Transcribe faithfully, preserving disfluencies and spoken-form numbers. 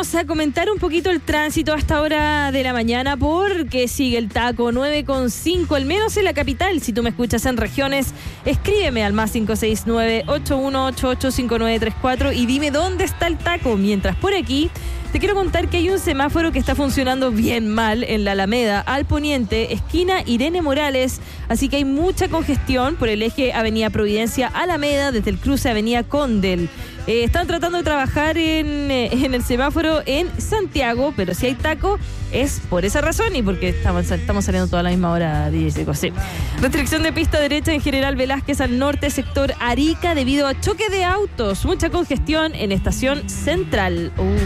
vamos a comentar un poquito el tránsito a esta hora de la mañana porque sigue el taco nueve con cinco, al menos en la capital. Si tú me escuchas en regiones, escríbeme al más cinco seis nueve, ocho uno ocho ocho, cinco nueve tres cuatro y dime dónde está el taco. Mientras por aquí te quiero contar que hay un semáforo que está funcionando bien mal en la Alameda, al poniente, esquina Irene Morales, así que hay mucha congestión por el eje Avenida Providencia Alameda, desde el cruce Avenida Condel. Eh, están tratando de trabajar en, eh, en el semáforo en Santiago, pero si hay taco es por esa razón y porque estamos, estamos saliendo toda la misma hora, dice José. Restricción de pista derecha en General Velázquez al norte, sector Arica, debido a choque de autos. Mucha congestión en Estación Central. Uh.